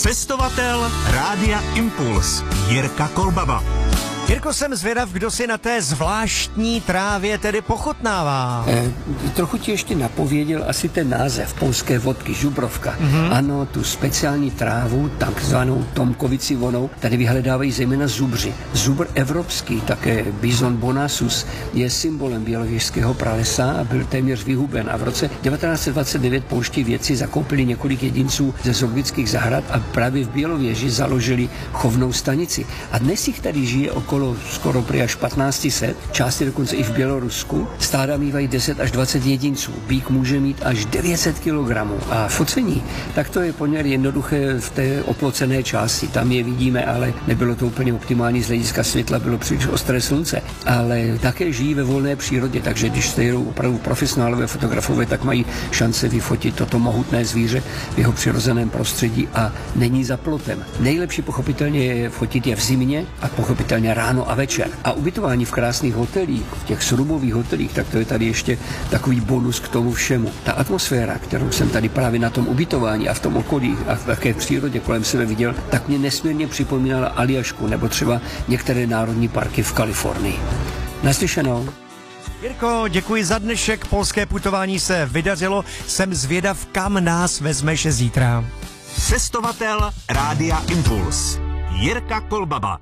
Cestovatel Rádia Impuls Jirka Kolbaba. Jirko, jsem zvědav, kdo si na té zvláštní trávě tedy pochutnává. Trochu ti ještě napověděl asi ten název polské vodky, žubrovka. Ano, tu speciální trávu, takzvanou tomkovici vonou, tady vyhledávají zejména zubři. Zubr evropský, také Bison bonasus, je symbolem bělověžského pralesa a byl téměř vyhuben. A v roce 1929 polští vědci zakoupili několik jedinců ze zoologických zahrad a právě v Bělověži založili chovnou stanici. A dnes jich tady žije okolo skoro prý až 1500, části dokonce i v Bělorusku. Stáda mývají 10 až 20 jedinců. Býk může mít až 900 kg. A focení, tak to je poměrně jednoduché v té oplocené části. Tam je vidíme, ale nebylo to úplně optimální z hlediska světla, bylo příliš ostré slunce. Ale také žijí ve volné přírodě, takže když se jedou opravdu profesionálové fotografové, tak mají šance vyfotit toto mohutné zvíře v jeho přirozeném prostředí a není za plotem. Nejlepší pochopitelně je fotit je v zimě a pochopitelně ráno a večer. A ubytování v krásných hotelích, v těch srubových hotelích, tak to je tady ještě takový bonus k tomu všemu. Ta atmosféra, kterou jsem tady právě na tom ubytování a v tom okolí a také v přírodě kolem sebe viděl, tak mě nesmírně připomínala Aljašku nebo třeba některé národní parky v Kalifornii. Naslyšenou. Jirko, děkuji za dnešek, polské putování se vydařilo, jsem zvědav, kam nás vezmeš zítra. Cestovatel Rádia Impuls Jirka Kolbaba.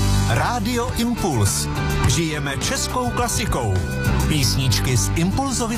Rádio Impuls. Žijeme českou klasikou. Písničky z Impulzovy